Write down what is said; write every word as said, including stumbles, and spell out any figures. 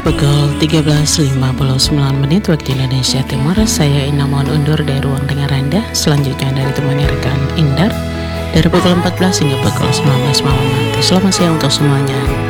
Pukul tiga belas lima puluh sembilan menit waktu Indonesia Timur. Saya Ina mohon undur dari ruang dengar Anda. Selanjutnya dari temani rekan Indar dari pukul empat belas hingga pukul sembilan belas malam nanti. Selamat siang untuk semuanya.